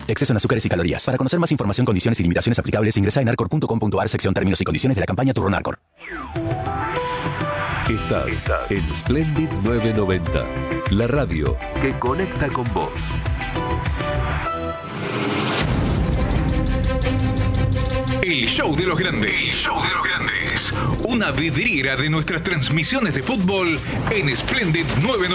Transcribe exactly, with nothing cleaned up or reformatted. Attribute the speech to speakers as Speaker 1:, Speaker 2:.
Speaker 1: Exceso en azúcares y calorías. Para conocer más información, condiciones y limitaciones aplicables, ingresa en arcor punto com punto ar, sección términos y condiciones de la campaña Turrón Arcor.
Speaker 2: Estás, Estás en Splendid novecientos noventa, la radio que conecta con vos.
Speaker 3: El show de los grandes. El show de los grandes. Una vidriera de nuestras transmisiones de fútbol en Splendid novecientos